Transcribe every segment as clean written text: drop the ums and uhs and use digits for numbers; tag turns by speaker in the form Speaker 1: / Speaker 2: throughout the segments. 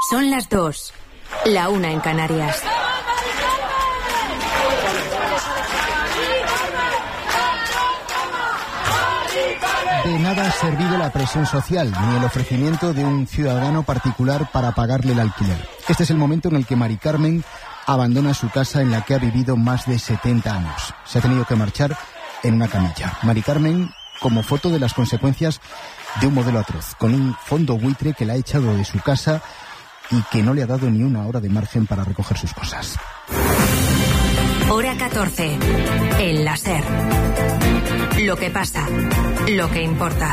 Speaker 1: Son las 2, la 1 en Canarias.
Speaker 2: De nada ha servido la presión social, ni el ofrecimiento de un ciudadano particular para pagarle el alquiler. Este es el momento en el que Mari Carmen abandona su casa en la que ha vivido más de 70 años. Se ha tenido que marchar en una camilla. Mari Carmen, como foto de las consecuencias de un modelo atroz, con un fondo buitre que la ha echado de su casa y que no le ha dado ni una hora de margen para recoger sus cosas.
Speaker 1: Hora 14. El La SER. Lo que pasa, lo que importa.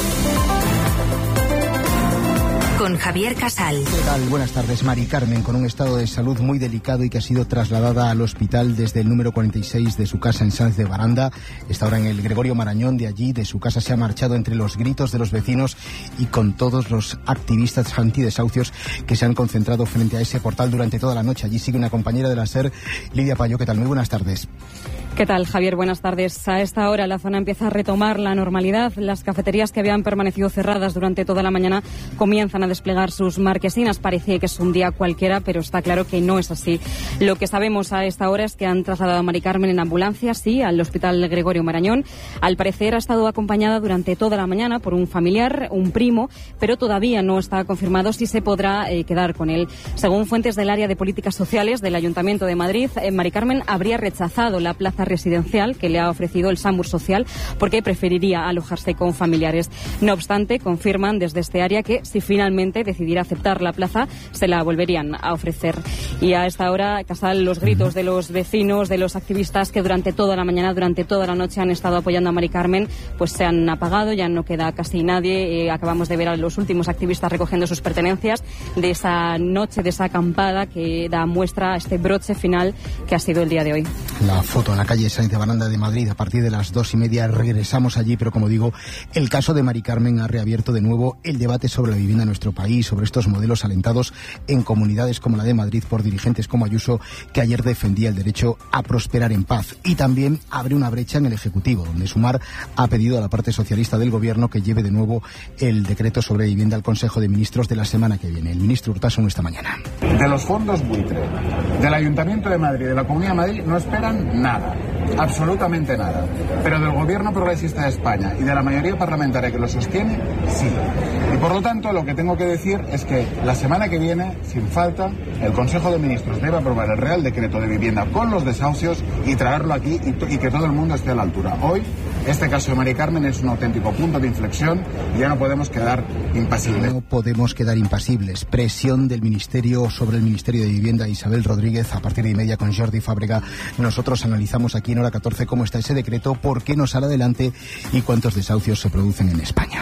Speaker 1: Con Javier Casal.
Speaker 2: ¿Qué tal? Buenas tardes. Mari Carmen, con un estado de salud muy delicado y que ha sido trasladada al hospital desde el número 46 de su casa en Sáenz de Baranda. Está ahora en el Gregorio Marañón. De allí, de su casa, se ha marchado entre los gritos de los vecinos y con todos los activistas antidesahucios que se han concentrado frente a ese portal durante toda la noche. Allí sigue una compañera de la SER, Lidia Payo. ¿Qué tal? Muy buenas tardes.
Speaker 3: ¿Qué tal, Javier? Buenas tardes. A esta hora la zona empieza a retomar la normalidad. Las cafeterías que habían permanecido cerradas durante toda la mañana comienzan a desplegar sus marquesinas. Parecía que es un día cualquiera, pero está claro que no es así. Lo que sabemos a esta hora es que han trasladado a Mari Carmen en ambulancia, sí, al Hospital Gregorio Marañón. Al parecer ha estado acompañada durante toda la mañana por un familiar, un primo, pero todavía no está confirmado si se podrá quedar con él. Según fuentes del área de políticas sociales del Ayuntamiento de Madrid, Mari Carmen habría rechazado la plaza residencial que le ha ofrecido el SAMUR Social porque preferiría alojarse con familiares. No obstante, confirman desde este área que si finalmente decidiera aceptar la plaza, se la volverían a ofrecer. Y a esta hora, Casal, los gritos de los vecinos, de los activistas que durante toda la mañana, durante toda la noche han estado apoyando a Mari Carmen, pues se han apagado, ya no queda casi nadie. Acabamos de ver a los últimos activistas recogiendo sus pertenencias de esa noche, de esa acampada que da muestra a este broche final que ha sido el día de hoy.
Speaker 2: La foto en la calle Sáenz de Baranda de Madrid. A partir de las 2:30 regresamos allí, pero como digo, el caso de Mari Carmen ha reabierto de nuevo el debate sobre la vivienda en nuestro país, sobre estos modelos alentados en comunidades como la de Madrid por dirigentes como Ayuso, que ayer defendía el derecho a prosperar en paz. Y también abre una brecha en el Ejecutivo, donde Sumar ha pedido a la parte socialista del Gobierno que lleve de nuevo el decreto sobre vivienda al Consejo de Ministros de la semana que viene. El ministro Urtasun esta mañana.
Speaker 4: De los fondos buitre, del Ayuntamiento de Madrid, de la Comunidad de Madrid, no esperan nada. Absolutamente nada. Pero del Gobierno Progresista de España y de la mayoría parlamentaria que lo sostiene, sí. Y por lo tanto, lo que tengo que decir es que la semana que viene, sin falta, el Consejo de Ministros debe aprobar el Real Decreto de Vivienda con los desahucios y traerlo aquí y que todo el mundo esté a la altura. Hoy, este caso de Mari Carmen es un auténtico punto de inflexión y ya no podemos quedar impasibles.
Speaker 2: No podemos quedar impasibles. Presión del Ministerio sobre el Ministerio de Vivienda. Isabel Rodríguez, a partir de 1:30 con Jordi Fábrega. Nosotros analizamos aquí en Hora 14 cómo está ese decreto, por qué no sale adelante y cuántos desahucios se producen en España.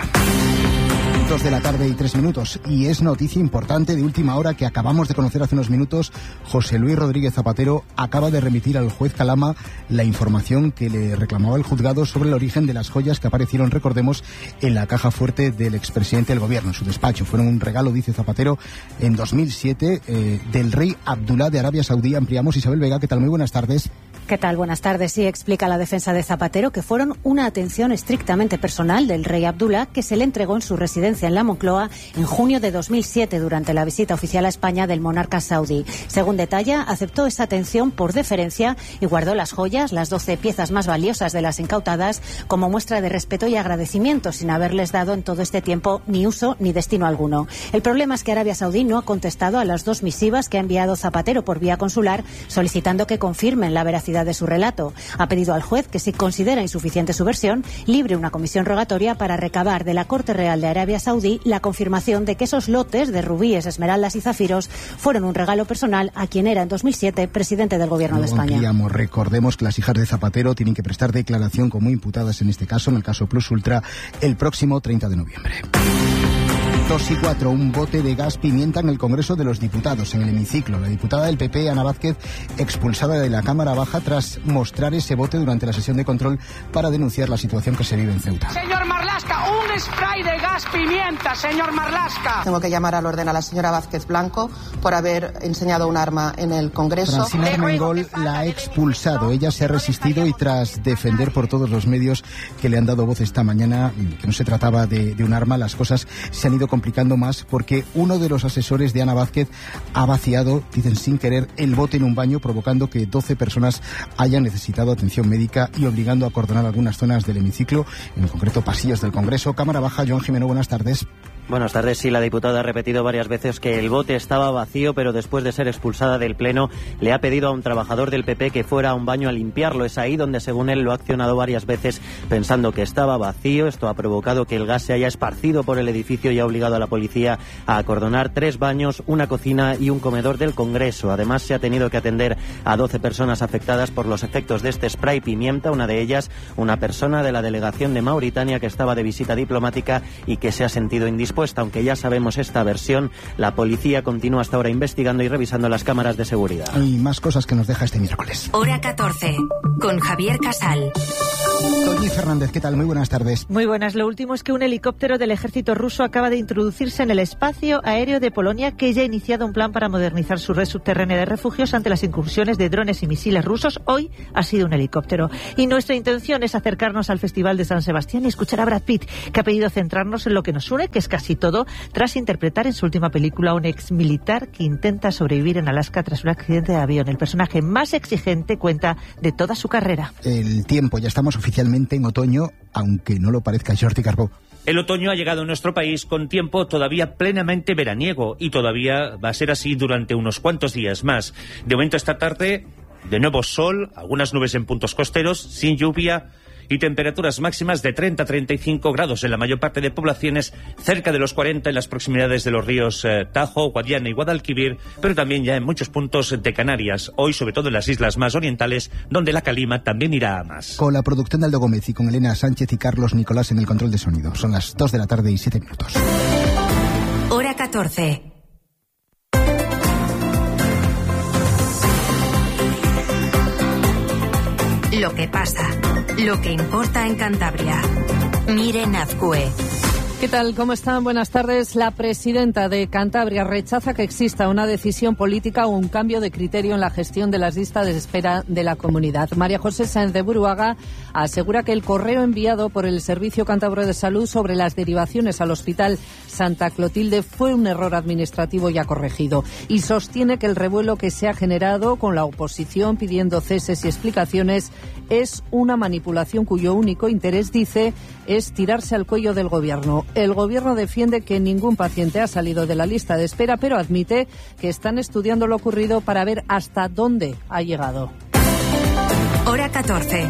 Speaker 2: 2 de la tarde y 3 minutos. Y es noticia importante de última hora que acabamos de conocer hace unos minutos. José Luis Rodríguez Zapatero acaba de remitir al juez Calama la información que le reclamaba el juzgado sobre el origen de las joyas que aparecieron, recordemos, en la caja fuerte del expresidente del gobierno, en su despacho. Fueron un regalo, dice Zapatero, en 2007 del rey Abdulá de Arabia Saudí. Ampliamos. Isabel Vega, ¿qué tal? Muy buenas tardes.
Speaker 5: ¿Qué tal? Buenas tardes. Sí, explica la defensa de Zapatero que fueron una atención estrictamente personal del rey Abdulá que se le entregó en su residencia en la Moncloa en junio de 2007 durante la visita oficial a España del monarca saudí. Según detalla, aceptó esa atención por deferencia y guardó las joyas, las 12 piezas más valiosas de las incautadas, como muestra de respeto y agradecimiento, sin haberles dado en todo este tiempo ni uso ni destino alguno. El problema es que Arabia Saudí no ha contestado a las 2 misivas que ha enviado Zapatero por vía consular solicitando que confirmen la veracidad de su relato. Ha pedido al juez que, si considera insuficiente su versión, libre una comisión rogatoria para recabar de la Corte Real de Arabia Saudí la confirmación de que esos lotes de rubíes, esmeraldas y zafiros fueron un regalo personal a quien era en 2007 presidente del Gobierno de España.
Speaker 2: Recordemos que las hijas de Zapatero tienen que prestar declaración como imputadas en este caso, en el caso Plus Ultra, el próximo 30 de noviembre. 2:04, un bote de gas pimienta en el Congreso de los Diputados, en el hemiciclo. La diputada del PP, Ana Vázquez, expulsada de la Cámara Baja tras mostrar ese bote durante la sesión de control para denunciar la situación que se vive en Ceuta.
Speaker 6: Señor Marlaska, un spray de gas pimienta, señor Marlaska.
Speaker 7: Tengo que llamar al orden a la señora Vázquez Blanco por haber enseñado un arma en el Congreso.
Speaker 2: Francina Armengol la ha expulsado. Ella se ha resistido y tras defender por todos los medios que le han dado voz esta mañana que no se trataba de un arma, las cosas se han ido complicando más porque uno de los asesores de Ana Vázquez ha vaciado, dicen sin querer, el bote en un baño, provocando que 12 personas hayan necesitado atención médica y obligando a acordonar algunas zonas del hemiciclo, en concreto pasillos del Congreso. Cámara Baja, Joan Jimeno, buenas tardes.
Speaker 8: Buenas tardes. Sí, la diputada ha repetido varias veces que el bote estaba vacío, pero después de ser expulsada del Pleno le ha pedido a un trabajador del PP que fuera a un baño a limpiarlo. Es ahí donde, según él, lo ha accionado varias veces pensando que estaba vacío. Esto ha provocado que el gas se haya esparcido por el edificio y ha obligado a la policía a acordonar 3 baños, una cocina y un comedor del Congreso. Además, se ha tenido que atender a 12 personas afectadas por los efectos de este spray pimienta, una de ellas una persona de la delegación de Mauritania que estaba de visita diplomática y que se ha sentido indispuesta. Aunque ya sabemos esta versión, la policía continúa hasta ahora investigando y revisando las cámaras de seguridad.
Speaker 2: Hay más cosas que nos deja este miércoles.
Speaker 1: Hora 14, con Javier Casal.
Speaker 2: Toñi Fernández, ¿qué tal? Muy buenas tardes.
Speaker 9: Muy buenas. Lo último es que un helicóptero del ejército ruso acaba de introducirse en el espacio aéreo de Polonia, que ya ha iniciado un plan para modernizar su red subterránea de refugios ante las incursiones de drones y misiles rusos. Hoy ha sido un helicóptero. Y nuestra intención es acercarnos al Festival de San Sebastián y escuchar a Brad Pitt, que ha pedido centrarnos en lo que nos une, que es casi todo, tras interpretar en su última película a un ex militar que intenta sobrevivir en Alaska tras un accidente de avión. El personaje más exigente cuenta de toda su carrera.
Speaker 2: El tiempo, ya estamos oficialmente en otoño, aunque no lo parezca. Jordi Carbó.
Speaker 10: El otoño ha llegado a nuestro país con tiempo todavía plenamente veraniego y todavía va a ser así durante unos cuantos días más. De momento esta tarde, de nuevo sol, algunas nubes en puntos costeros, sin lluvia y temperaturas máximas de 30 a 35 grados en la mayor parte de poblaciones, cerca de los 40 en las proximidades de los ríos Tajo, Guadiana y Guadalquivir, pero también ya en muchos puntos de Canarias, hoy sobre todo en las islas más orientales, donde la calima también irá a más.
Speaker 2: Con la producción de Aldo Gómez y con Elena Sánchez y Carlos Nicolás en el control de sonido. Son las 2 de la tarde y 7 minutos.
Speaker 1: Hora 14. Lo que pasa, lo que importa en Cantabria. Miren Azcue.
Speaker 11: ¿Qué tal? ¿Cómo están? Buenas tardes. La presidenta de Cantabria rechaza que exista una decisión política o un cambio de criterio en la gestión de las listas de espera de la comunidad. María José Sáenz de Buruaga asegura que el correo enviado por el Servicio Cántabro de Salud sobre las derivaciones al Hospital Santa Clotilde fue un error administrativo ya corregido, y sostiene que el revuelo que se ha generado con la oposición pidiendo ceses y explicaciones es una manipulación cuyo único interés, dice, es tirarse al cuello del Gobierno. El Gobierno defiende que ningún paciente ha salido de la lista de espera, pero admite que están estudiando lo ocurrido para ver hasta dónde ha llegado.
Speaker 1: Hora 14.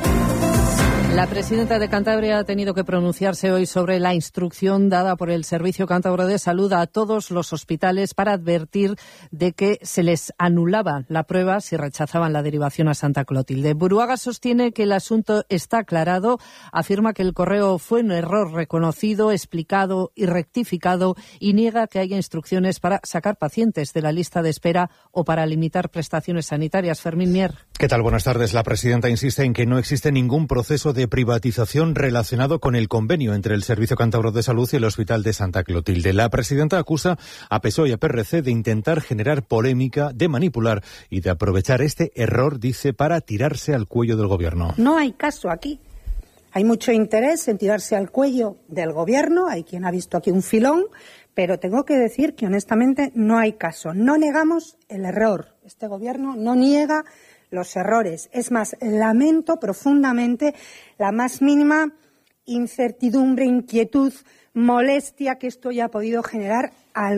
Speaker 11: La presidenta de Cantabria ha tenido que pronunciarse hoy sobre la instrucción dada por el Servicio Cántabro de Salud a todos los hospitales para advertir de que se les anulaba la prueba si rechazaban la derivación a Santa Clotilde. Buruaga sostiene que el asunto está aclarado, afirma que el correo fue un error reconocido, explicado y rectificado, y niega que haya instrucciones para sacar pacientes de la lista de espera o para limitar prestaciones sanitarias. Fermín Mier.
Speaker 12: ¿Qué tal? Buenas tardes. La presidenta insiste en que no existe ningún proceso de privatización relacionado con el convenio entre el Servicio Cántabro de Salud y el Hospital de Santa Clotilde. La presidenta acusa a PSOE y a PRC de intentar generar polémica, de manipular y de aprovechar este error, dice, para tirarse al cuello del Gobierno.
Speaker 13: No hay caso aquí. Hay mucho interés en tirarse al cuello del Gobierno. Hay quien ha visto aquí un filón, pero tengo que decir que honestamente no hay caso. No negamos el error. Este Gobierno no niega los errores. Es más, lamento profundamente la más mínima incertidumbre, inquietud, molestia que esto haya podido generar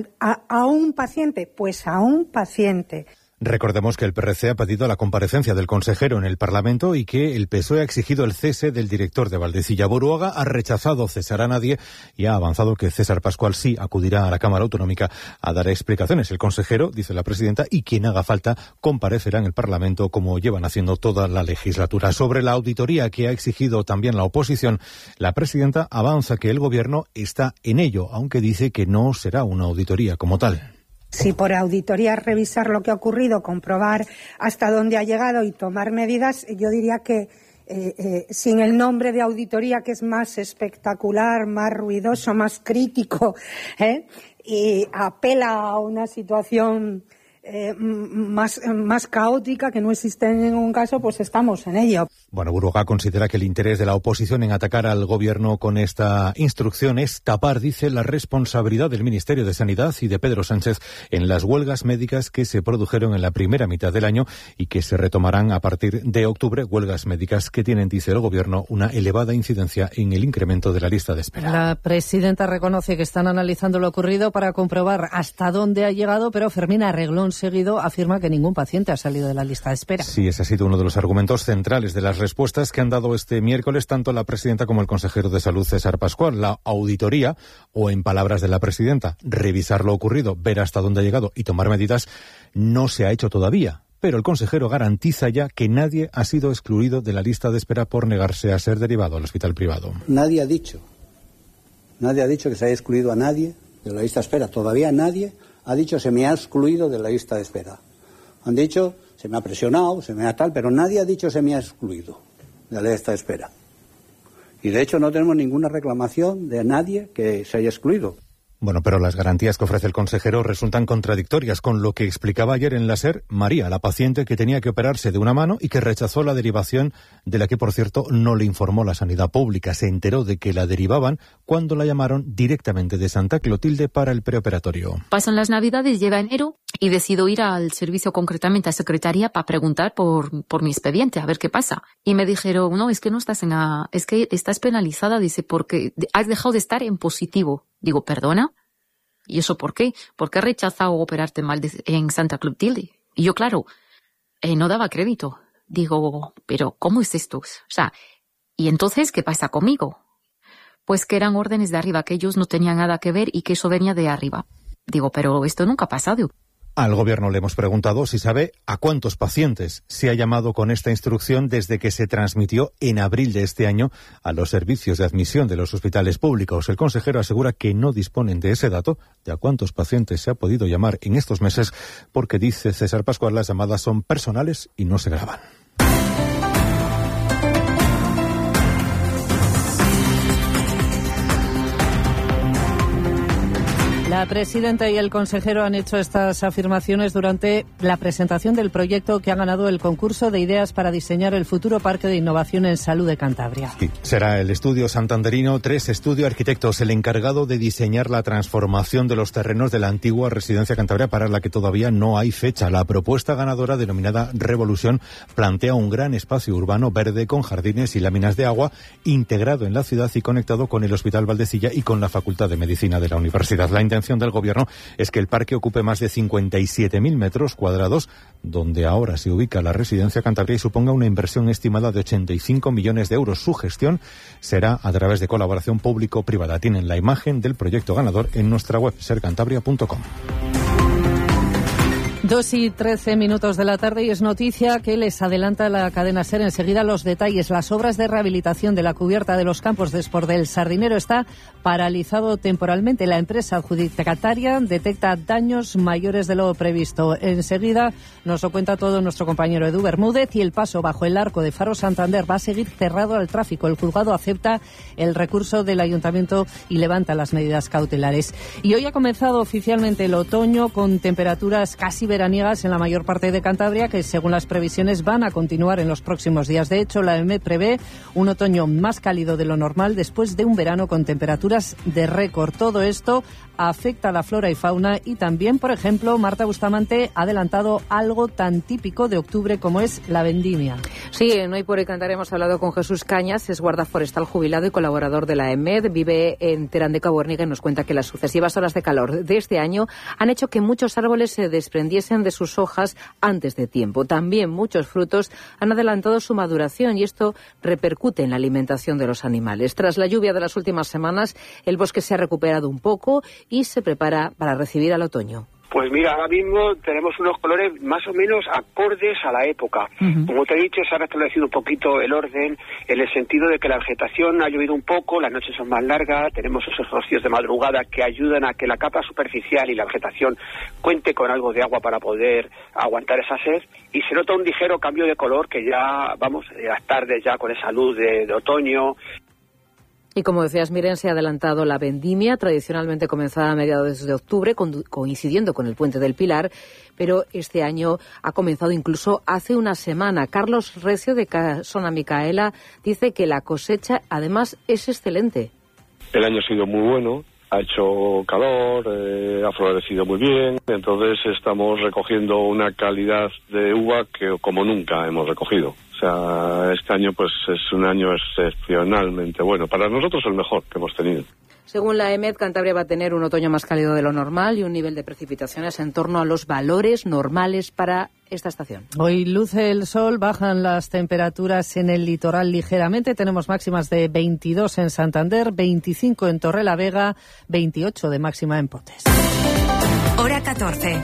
Speaker 13: a un paciente. Pues a un paciente.
Speaker 12: Recordemos que el PRC ha pedido la comparecencia del consejero en el Parlamento y que el PSOE ha exigido el cese del director de Valdecilla. Buruaga ha rechazado cesar a nadie y ha avanzado que César Pascual sí acudirá a la Cámara Autonómica a dar explicaciones. El consejero, dice la presidenta, y quien haga falta comparecerá en el Parlamento como llevan haciendo toda la legislatura. Sobre la auditoría que ha exigido también la oposición, la presidenta avanza que el Gobierno está en ello, aunque dice que no será una auditoría como tal.
Speaker 13: Si por auditoría revisar lo que ha ocurrido, comprobar hasta dónde ha llegado y tomar medidas, yo diría que sin el nombre de auditoría, que es más espectacular, más ruidoso, más crítico, y apela a una situación más caótica, que no existe en ningún caso, pues estamos en ello.
Speaker 12: Bueno, Buruaga considera que el interés de la oposición en atacar al gobierno con esta instrucción es tapar, dice, la responsabilidad del Ministerio de Sanidad y de Pedro Sánchez en las huelgas médicas que se produjeron en la primera mitad del año y que se retomarán a partir de octubre, huelgas médicas que tienen, dice el gobierno, una elevada incidencia en el incremento de la lista de espera.
Speaker 11: La presidenta reconoce que están analizando lo ocurrido para comprobar hasta dónde ha llegado, pero Fermín Arreglón seguido afirma que ningún paciente ha salido de la lista de espera.
Speaker 12: Sí, ese ha sido uno de los argumentos centrales de las respuestas que han dado este miércoles tanto la presidenta como el consejero de Salud, César Pascual. La auditoría, o en palabras de la presidenta, revisar lo ocurrido, ver hasta dónde ha llegado y tomar medidas, no se ha hecho todavía. Pero el consejero garantiza ya que nadie ha sido excluido de la lista de espera por negarse a ser derivado al hospital privado.
Speaker 14: Nadie ha dicho que se haya excluido a nadie de la lista de espera. Todavía nadie ha dicho se me ha excluido de la lista de espera. Han dicho se me ha presionado, se me ha tal, pero nadie ha dicho se me ha excluido de la lista de espera. Y de hecho no tenemos ninguna reclamación de nadie que se haya excluido.
Speaker 12: Bueno, pero las garantías que ofrece el consejero resultan contradictorias con lo que explicaba ayer en la SER María, la paciente que tenía que operarse de una mano y que rechazó la derivación, de la que, por cierto, no le informó la sanidad pública. Se enteró de que la derivaban cuando la llamaron directamente de Santa Clotilde para el preoperatorio.
Speaker 15: Pasan las Navidades, llega enero y decido ir al servicio, concretamente a secretaría, para preguntar por mi expediente, a ver qué pasa. Y me dijeron, no, es que no estás es que estás penalizada, dice, porque has dejado de estar en positivo. Digo, ¿perdona? ¿Y eso por qué? ¿Por qué has rechazado operarte mal en Santa Clotilde? Y yo, claro, no daba crédito. Digo, ¿pero cómo es esto? O sea, ¿y entonces qué pasa conmigo? Pues que eran órdenes de arriba, que ellos no tenían nada que ver y que eso venía de arriba. Digo, pero esto nunca ha pasado.
Speaker 12: Al gobierno le hemos preguntado si sabe a cuántos pacientes se ha llamado con esta instrucción desde que se transmitió en abril de este año a los servicios de admisión de los hospitales públicos. El consejero asegura que no disponen de ese dato, de a cuántos pacientes se ha podido llamar en estos meses, porque, dice César Pascual, las llamadas son personales y no se graban.
Speaker 11: La presidenta y el consejero han hecho estas afirmaciones durante la presentación del proyecto que ha ganado el concurso de ideas para diseñar el futuro Parque de Innovación en Salud de Cantabria.
Speaker 12: Sí, será el estudio santanderino 3 Estudio Arquitectos el encargado de diseñar la transformación de los terrenos de la antigua residencia Cantabria, para la que todavía no hay fecha. La propuesta ganadora, denominada Revolución, plantea un gran espacio urbano verde con jardines y láminas de agua, integrado en la ciudad y conectado con el Hospital Valdecilla y con la Facultad de Medicina de la Universidad. La intención del gobierno es que el parque ocupe más de 57.000 metros cuadrados, donde ahora se ubica la residencia Cantabria, y suponga una inversión estimada de 85 millones de euros. Su gestión será a través de colaboración público-privada. Tienen la imagen del proyecto ganador en nuestra web, sercantabria.com.
Speaker 11: 2:13 de la tarde y es noticia que les adelanta la cadena SER. Enseguida los detalles. Las obras de rehabilitación de la cubierta de los campos de Esport del Sardinero está paralizado temporalmente. La empresa adjudicataria detecta daños mayores de lo previsto. Enseguida nos lo cuenta todo nuestro compañero Edu Bermúdez, y el paso bajo el arco de Faro Santander va a seguir cerrado al tráfico. El juzgado acepta el recurso del ayuntamiento y levanta las medidas cautelares. Y hoy ha comenzado oficialmente el otoño, con temperaturas casi veraniegas en la mayor parte de Cantabria, que según las previsiones van a continuar en los próximos días. De hecho, la EME prevé un otoño más cálido de lo normal después de un verano con temperaturas de récord. Todo esto afecta a la flora y fauna, y también, por ejemplo, Marta Bustamante ha adelantado algo tan típico de octubre como es la vendimia.
Speaker 16: Sí, en Hoy por Cantar hemos hablado con Jesús Cañas, es guarda forestal jubilado y colaborador de la EMED, vive en Terán de Caborniga, y nos cuenta que las sucesivas olas de calor de este año han hecho que muchos árboles se desprendiesen de sus hojas antes de tiempo. También muchos frutos han adelantado su maduración, y esto repercute en la alimentación de los animales. Tras la lluvia de las últimas semanas, el bosque se ha recuperado un poco y se prepara para recibir al otoño.
Speaker 17: Pues mira, ahora mismo tenemos unos colores más o menos acordes a la época. Como te he dicho, se ha restablecido un poquito el orden, en el sentido de que la vegetación ha llovido un poco, las noches son más largas, tenemos esos rocíos de madrugada que ayudan a que la capa superficial y la vegetación cuente con algo de agua para poder aguantar esa sed, y se nota un ligero cambio de color, que ya, vamos, las tardes ya con esa luz de otoño.
Speaker 16: Y como decías, Miren, se ha adelantado la vendimia, tradicionalmente comenzada a mediados de octubre, coincidiendo con el Puente del Pilar, pero este año ha comenzado incluso hace una semana. Carlos Recio, de Casona Micaela, dice que la cosecha, además, es excelente.
Speaker 18: El año ha sido muy bueno. Ha hecho calor, ha florecido muy bien, entonces estamos recogiendo una calidad de uva que como nunca hemos recogido. O sea, este año pues es un año excepcionalmente bueno. Para nosotros el mejor que hemos tenido.
Speaker 16: Según la EMED, Cantabria va a tener un otoño más cálido de lo normal y un nivel de precipitaciones en torno a los valores normales para esta estación.
Speaker 11: Hoy luce el sol, bajan las temperaturas en el litoral ligeramente. Tenemos máximas de 22 en Santander, 25 en Torrelavega, 28 de máxima en Potes.
Speaker 1: Hora 14.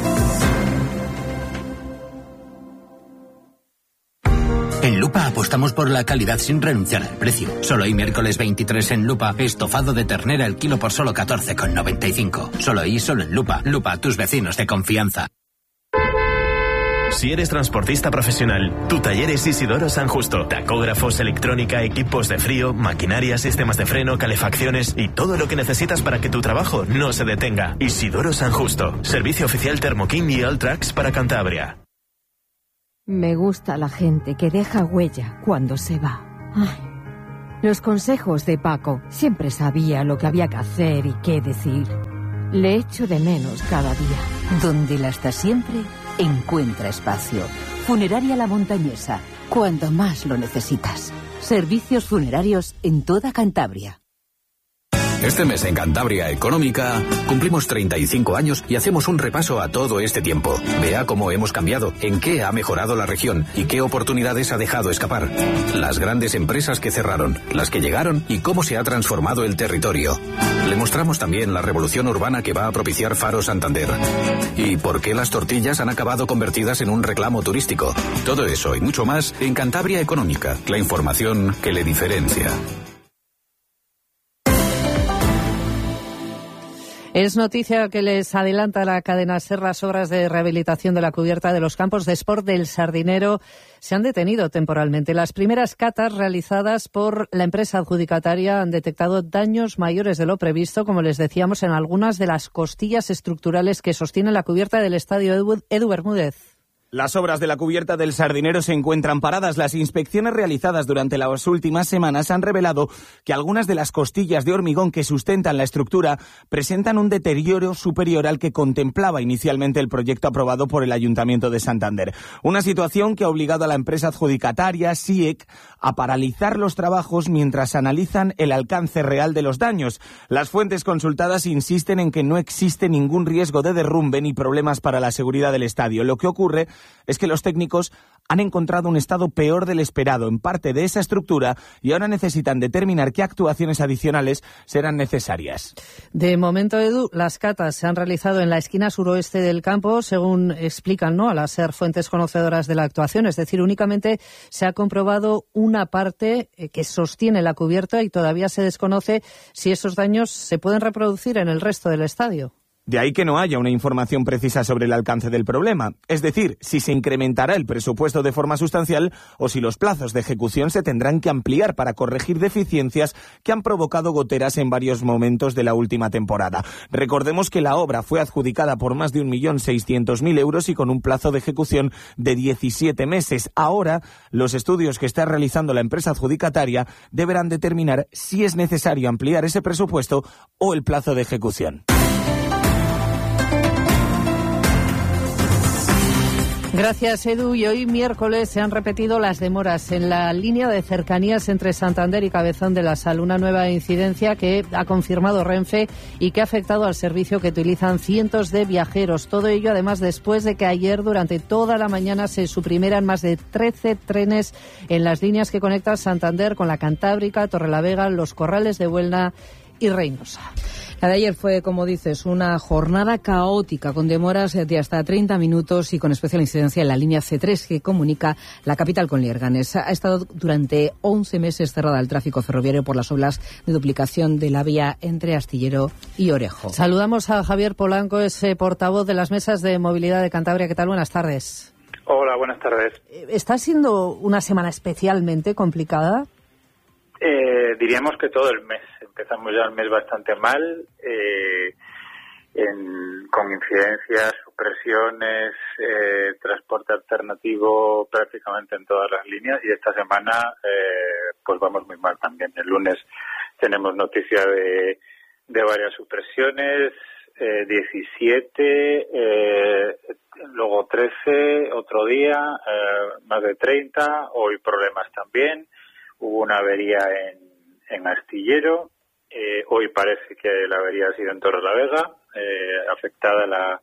Speaker 19: En Lupa apostamos por la calidad sin renunciar al precio. Solo hoy, miércoles 23 en Lupa, estofado de ternera el kilo por solo 14,95. Solo hoy, solo en Lupa. Lupa, tus vecinos de confianza.
Speaker 20: Si eres transportista profesional, tu taller es Isidoro San Justo. Tacógrafos, electrónica, equipos de frío, maquinaria, sistemas de freno, calefacciones y todo lo que necesitas para que tu trabajo no se detenga. Isidoro San Justo. Servicio oficial Thermoking y Alltrax para Cantabria.
Speaker 21: Me gusta la gente que deja huella cuando se va. Ay, los consejos de Paco. Siempre sabía lo que había que hacer y qué decir. Le echo de menos cada día.
Speaker 22: Donde la está siempre, encuentra espacio. Funeraria La Montañesa, cuando más lo necesitas. Servicios funerarios en toda Cantabria.
Speaker 23: Este mes en Cantabria Económica cumplimos 35 años y hacemos un repaso a todo este tiempo. Vea cómo hemos cambiado, en qué ha mejorado la región y qué oportunidades ha dejado escapar. Las grandes empresas que cerraron, las que llegaron y cómo se ha transformado el territorio. Le mostramos también la revolución urbana que va a propiciar Faro Santander. Y por qué las tortillas han acabado convertidas en un reclamo turístico. Todo eso y mucho más en Cantabria Económica, la información que le diferencia.
Speaker 11: Es noticia que les adelanta la cadena SER. Las obras de rehabilitación de la cubierta de los campos de sport del Sardinero se han detenido temporalmente. Las primeras catas realizadas por la empresa adjudicataria han detectado daños mayores de lo previsto, como les decíamos, en algunas de las costillas estructurales que sostienen la cubierta del estadio Edu Bermúdez.
Speaker 24: Las obras de la cubierta del Sardinero se encuentran paradas. Las inspecciones realizadas durante las últimas semanas han revelado que algunas de las costillas de hormigón que sustentan la estructura presentan un deterioro superior al que contemplaba inicialmente el proyecto aprobado por el Ayuntamiento de Santander. Una situación que ha obligado a la empresa adjudicataria, SIEC, a paralizar los trabajos mientras analizan el alcance real de los daños. Las fuentes consultadas insisten en que no existe ningún riesgo de derrumbe ni problemas para la seguridad del estadio. Lo que ocurre es que los técnicos han encontrado un estado peor del esperado en parte de esa estructura y ahora necesitan determinar qué actuaciones adicionales serán necesarias.
Speaker 11: De momento, Edu, las catas se han realizado en la esquina suroeste del campo, según explican, ¿no?, a las SER fuentes conocedoras de la actuación. Es decir, únicamente se ha comprobado una parte que sostiene la cubierta y todavía se desconoce si esos daños se pueden reproducir en el resto del estadio.
Speaker 24: De ahí que no haya una información precisa sobre el alcance del problema, es decir, si se incrementará el presupuesto de forma sustancial o si los plazos de ejecución se tendrán que ampliar para corregir deficiencias que han provocado goteras en varios momentos de la última temporada. Recordemos que la obra fue adjudicada por más de 1.600.000 euros y con un plazo de ejecución de 17 meses. Ahora, los estudios que está realizando la empresa adjudicataria deberán determinar si es necesario ampliar ese presupuesto o el plazo de ejecución.
Speaker 11: Gracias, Edu. Y hoy miércoles se han repetido las demoras en la línea de cercanías entre Santander y Cabezón de la Sal, una nueva incidencia que ha confirmado Renfe y que ha afectado al servicio que utilizan cientos de viajeros. Todo ello, además, después de que ayer durante toda la mañana se suprimieran más de 13 trenes en las líneas que conectan Santander con la Cantábrica, Torrelavega, Los Corrales de Buelna y Reynosa.
Speaker 16: La de ayer fue, como dices, una jornada caótica con demoras de hasta 30 minutos y con especial incidencia en la línea C3 que comunica la capital con Lierganes. Ha estado durante 11 meses cerrada al tráfico ferroviario por las obras de duplicación de la vía entre Astillero y Orejo.
Speaker 11: Saludamos a Javier Polanco, es portavoz de las mesas de movilidad de Cantabria. ¿Qué tal? Buenas tardes.
Speaker 25: Hola, buenas tardes.
Speaker 11: ¿Está siendo una semana especialmente complicada?
Speaker 3: Diríamos que todo el mes. Empezamos ya el mes bastante mal, con incidencias, supresiones, transporte alternativo prácticamente en todas las líneas, y esta semana pues vamos muy mal también. El lunes tenemos noticia de varias supresiones, 17, luego 13, otro día, más de 30, hoy problemas también. Hubo una avería en Astillero, hoy parece que la avería ha sido en Torrelavega, afectada la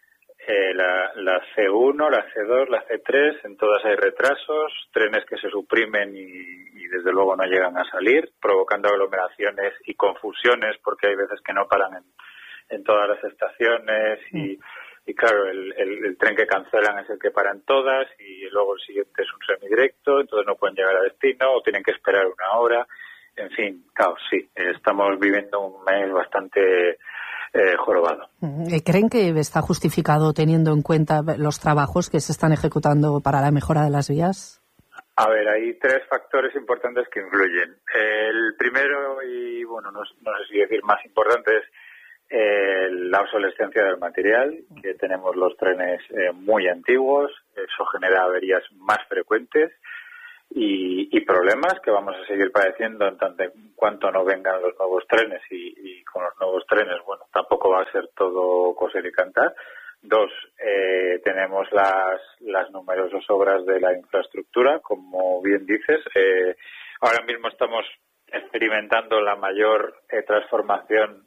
Speaker 3: C1, la C2, la C3, en todas hay retrasos, trenes que se suprimen y desde luego no llegan a salir, provocando aglomeraciones y confusiones porque hay veces que no paran en todas las estaciones y claro, el tren que cancelan es el que paran todas y luego el siguiente es un semidirecto, entonces no pueden llegar a destino o tienen que esperar una hora. En fin, caos, sí. Estamos viviendo un mes bastante jorobado.
Speaker 11: ¿Creen que está justificado teniendo en cuenta los trabajos que se están ejecutando para la mejora de las vías?
Speaker 3: A ver, hay tres factores importantes que influyen. El primero, y bueno, no sé si decir más importante, es la obsolescencia del material, que tenemos los trenes muy antiguos, eso genera averías más frecuentes y problemas que vamos a seguir padeciendo en tanto en cuanto no vengan los nuevos trenes y con los nuevos trenes, bueno, tampoco va a ser todo coser y cantar. Dos, tenemos las numerosas obras de la infraestructura, como bien dices. Ahora mismo estamos experimentando la mayor transformación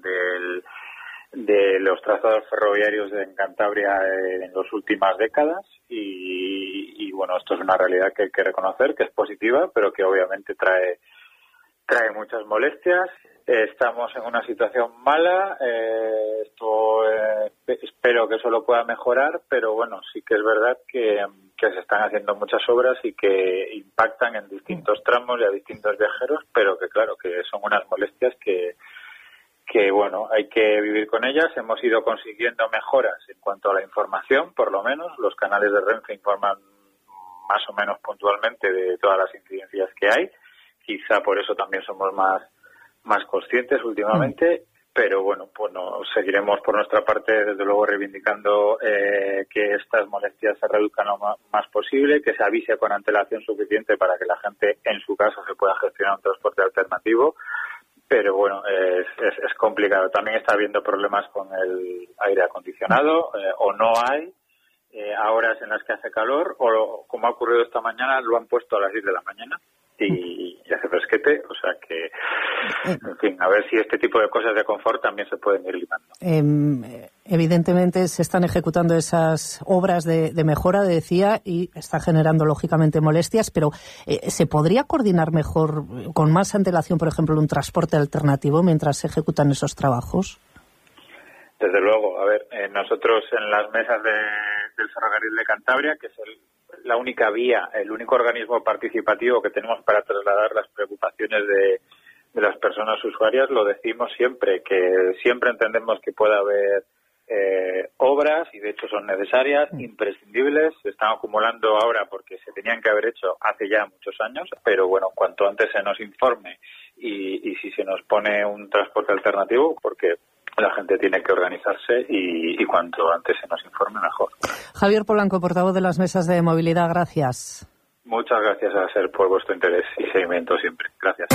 Speaker 3: de los trazados ferroviarios en Cantabria en las últimas décadas y bueno, esto es una realidad que hay que reconocer, que es positiva, pero que obviamente trae muchas molestias. Estamos en una situación mala, espero que eso lo pueda mejorar, pero bueno, sí que es verdad que se están haciendo muchas obras y que impactan en distintos tramos y a distintos viajeros, pero que claro, que son unas molestias que bueno, hay que vivir con ellas. Hemos ido consiguiendo mejoras en cuanto a la información, por lo menos. Los canales de Renfe informan más o menos puntualmente de todas las incidencias que hay. Quizá por eso también somos más conscientes últimamente, pero bueno, pues seguiremos por nuestra parte, desde luego, reivindicando que estas molestias se reduzcan lo más posible, que se avise con antelación suficiente para que la gente en su casa se pueda gestionar un transporte alternativo. Pero bueno, es complicado. También está habiendo problemas con el aire acondicionado, o no hay, a horas en las que hace calor, o como ha ocurrido esta mañana, lo han puesto a las 10 de la mañana y hace fresquete, o sea que, en fin, a ver si este tipo de cosas de confort también se pueden ir limando.
Speaker 11: Evidentemente se están ejecutando esas obras de mejora, decía, y está generando lógicamente molestias, pero ¿se podría coordinar mejor, con más antelación, por ejemplo, un transporte alternativo mientras se ejecutan esos trabajos?
Speaker 3: Desde luego, a ver, nosotros en las mesas del Ferrocarril de Cantabria, que es la única vía, el único organismo participativo que tenemos para trasladar las preocupaciones de las personas usuarias, lo decimos siempre, que siempre entendemos que puede haber obras, y de hecho son necesarias, imprescindibles, se están acumulando ahora porque se tenían que haber hecho hace ya muchos años, pero bueno, cuanto antes se nos informe y si se nos pone un transporte alternativo, porque la gente tiene que organizarse y cuanto antes se nos informe, mejor.
Speaker 11: Javier Polanco, portavoz de las mesas de movilidad, gracias.
Speaker 3: Muchas gracias a SER por vuestro interés y seguimiento siempre. Gracias.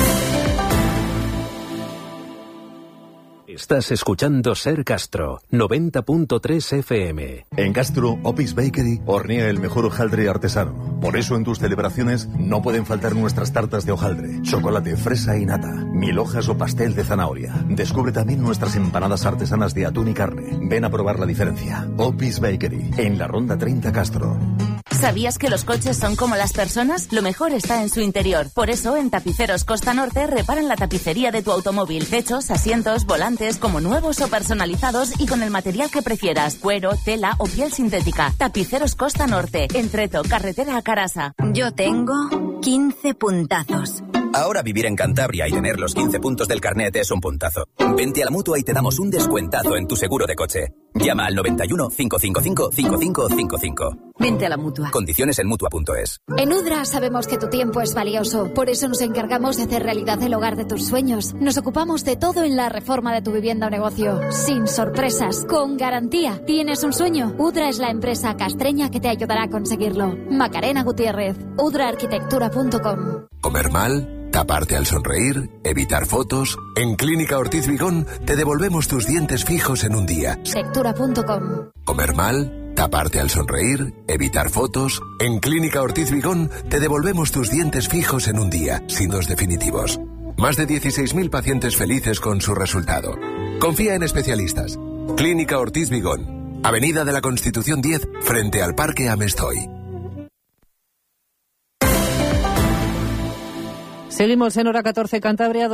Speaker 4: Estás escuchando Ser Castro, 90.3 FM.
Speaker 5: En Castro, Opis Bakery hornea el mejor hojaldre artesano. Por eso en tus celebraciones no pueden faltar nuestras tartas de hojaldre, chocolate, fresa y nata, 1000 hojas o pastel de zanahoria. Descubre también nuestras empanadas artesanas de atún y carne. Ven a probar la diferencia. Opis Bakery, en la Ronda 30 Castro.
Speaker 6: ¿Sabías que los coches son como las personas? Lo mejor está en su interior. Por eso, en Tapiceros Costa Norte reparan la tapicería de tu automóvil. Techos, asientos, volantes, como nuevos o personalizados y con el material que prefieras. Cuero, tela o piel sintética. Tapiceros Costa Norte. En Treto, carretera a Carasa.
Speaker 1: Yo tengo 15 puntazos.
Speaker 7: Ahora vivir en Cantabria y tener los 15 puntos del carnet es un puntazo. Vente a la Mutua y te damos un descuentazo en tu seguro de coche. Llama al 91 555 5555.
Speaker 8: Vente a la Mutua.
Speaker 7: Condiciones en Mutua.es.
Speaker 9: En Udra sabemos que tu tiempo es valioso. Por eso nos encargamos de hacer realidad el hogar de tus sueños. Nos ocupamos de todo en la reforma de tu vivienda o negocio. Sin sorpresas, con garantía. ¿Tienes un sueño? Udra es la empresa castreña que te ayudará a conseguirlo. Macarena Gutiérrez. udraarquitectura.com.
Speaker 10: ¿Comer mal? ¿Taparte al sonreír? ¿Evitar fotos? En Clínica Ortiz Vigón te devolvemos tus dientes fijos en un día.
Speaker 9: Arquitectura.com.
Speaker 10: ¿Comer mal? ¿Taparte al sonreír? ¿Evitar fotos? En Clínica Ortiz Vigón te devolvemos tus dientes fijos en un día, signos definitivos. Más de 16.000 pacientes felices con su resultado. Confía en especialistas. Clínica Ortiz Vigón. Avenida de la Constitución 10, frente al Parque Amestoy.
Speaker 11: Seguimos en hora 14 Cantabria,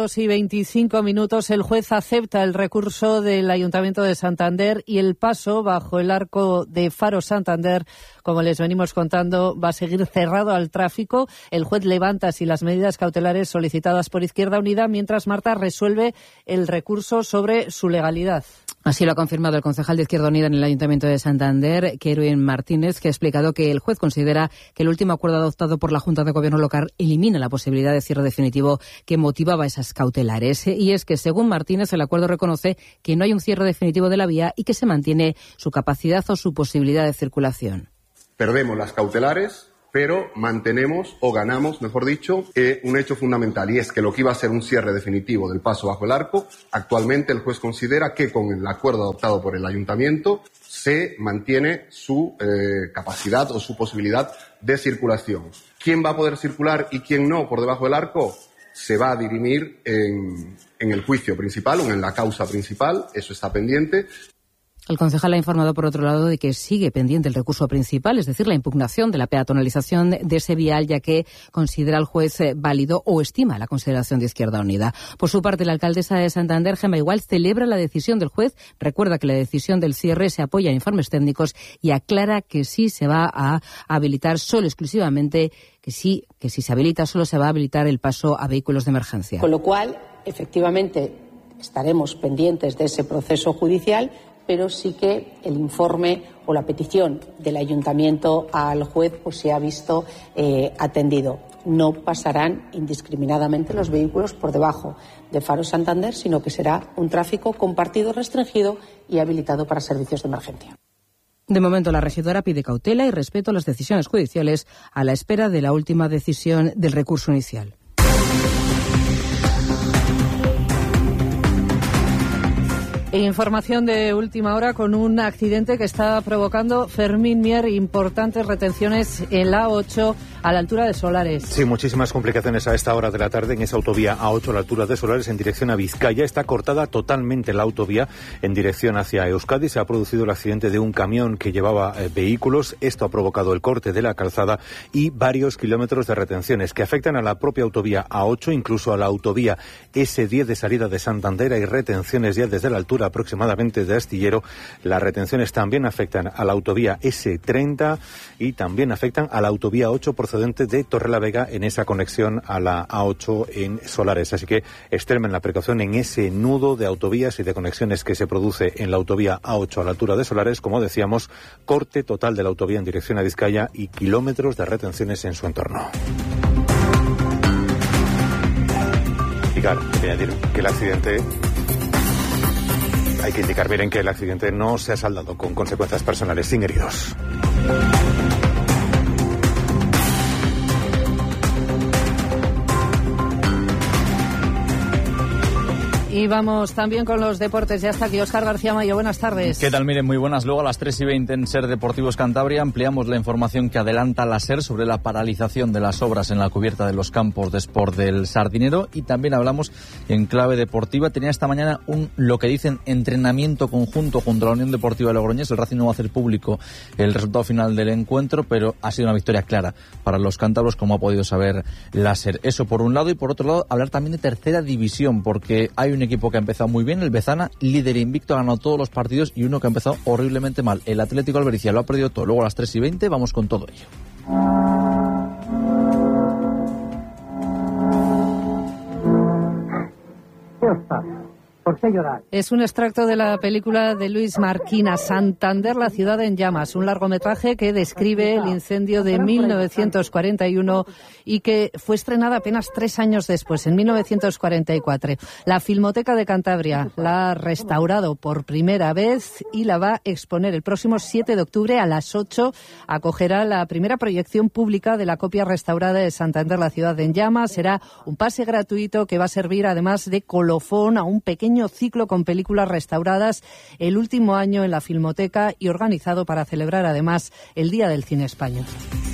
Speaker 11: 2:25. El juez acepta el recurso del Ayuntamiento de Santander y el paso bajo el arco de Faro Santander, como les venimos contando, va a seguir cerrado al tráfico. El juez levanta así las medidas cautelares solicitadas por Izquierda Unida, mientras Marta resuelve el recurso sobre su legalidad.
Speaker 16: Así lo ha confirmado el concejal de Izquierda Unida en el Ayuntamiento de Santander, Kerwin Martínez, que ha explicado que el juez considera que el último acuerdo adoptado por la Junta de Gobierno local elimina la posibilidad de cierre definitivo que motivaba esas cautelares. Y es que, según Martínez, el acuerdo reconoce que no hay un cierre definitivo de la vía y que se mantiene su capacidad o su posibilidad de circulación.
Speaker 25: Perdemos las cautelares, pero mantenemos, o ganamos, mejor dicho, un hecho fundamental, y es que lo que iba a ser un cierre definitivo del paso bajo el arco, actualmente el juez considera que con el acuerdo adoptado por el Ayuntamiento se mantiene su capacidad o su posibilidad de circulación. ¿Quién va a poder circular y quién no por debajo del arco? Se va a dirimir en el juicio principal o en la causa principal, eso está pendiente.
Speaker 16: El concejal ha informado, por otro lado, de que sigue pendiente el recurso principal, es decir, la impugnación de la peatonalización de ese vial, ya que considera el juez válido o estima la consideración de Izquierda Unida. Por su parte, la alcaldesa de Santander, Gemma Igual, celebra la decisión del juez, recuerda que la decisión del cierre se apoya en informes técnicos y aclara que sí se va a habilitar solo exclusivamente, que si se habilita, solo se va a habilitar el paso a vehículos de emergencia.
Speaker 26: Con lo cual, efectivamente, estaremos pendientes de ese proceso judicial, pero sí que el informe o la petición del Ayuntamiento al juez pues se ha visto atendido. No pasarán indiscriminadamente los vehículos por debajo de Faro Santander, sino que será un tráfico compartido, restringido y habilitado para servicios de emergencia.
Speaker 16: De momento, la regidora pide cautela y respeto a las decisiones judiciales a la espera de la última decisión del recurso inicial.
Speaker 11: Información de última hora con un accidente que está provocando, Fermín Mier, importantes retenciones en la A8 a la altura de Solares.
Speaker 12: Sí, muchísimas complicaciones a esta hora de la tarde en esa autovía A8 a la altura de Solares en dirección a Vizcaya. Está cortada totalmente la autovía en dirección hacia Euskadi. Se ha producido el accidente de un camión que llevaba vehículos. Esto ha provocado el corte de la calzada y varios kilómetros de retenciones que afectan a la propia autovía A8, incluso a la autovía S10 de salida de Santander. Hay retenciones ya desde la altura aproximadamente de Astillero. Las retenciones también afectan a la autovía S30 y también afectan a la autovía 8 procedente de Torrelavega en esa conexión a la A8 en Solares. Así que extremen la precaución en ese nudo de autovías y de conexiones que se produce en la autovía A8 a la altura de Solares. Como decíamos, corte total de la autovía en dirección a Vizcaya y kilómetros de retenciones en su entorno. Y claro, quería decir que el accidente... Hay que indicar, miren, que el accidente no se ha saldado con consecuencias personales, sin heridos.
Speaker 11: Y vamos también con los deportes. Ya está aquí Óscar García Mayo. Buenas tardes.
Speaker 27: ¿Qué tal? Miren, muy buenas. Luego a las 3:20 en SER Deportivos Cantabria ampliamos la información que adelanta la SER sobre la paralización de las obras en la cubierta de los campos de Sport del Sardinero, y también hablamos en clave deportiva. Tenía esta mañana lo que dicen entrenamiento conjunto junto a la Unión Deportiva de Logroñés. El Racing no va a hacer público el resultado final del encuentro, pero ha sido una victoria clara para los cántabros, como ha podido saber la SER. Eso por un lado, y por otro lado hablar también de tercera división, porque hay un equipo que ha empezado muy bien, el Bezana, líder invicto, ha ganado todos los partidos, y uno que ha empezado horriblemente mal, el Atlético Albericia, lo ha perdido todo. Luego a las 3:20 vamos con todo ello.
Speaker 2: ¿Por qué llorar?
Speaker 11: Es un extracto de la película de Luis Marquina, Santander, la ciudad en llamas, un largometraje que describe el incendio de 1941 y que fue estrenada apenas 3 años después, en 1944. La Filmoteca de Cantabria la ha restaurado por primera vez y la va a exponer el próximo 7 de octubre a las 8. Acogerá la primera proyección pública de la copia restaurada de Santander, la ciudad en llamas. Será un pase gratuito que va a servir además de colofón a un pequeño ciclo con películas restauradas, el último año en la Filmoteca y organizado para celebrar además el Día del Cine Español.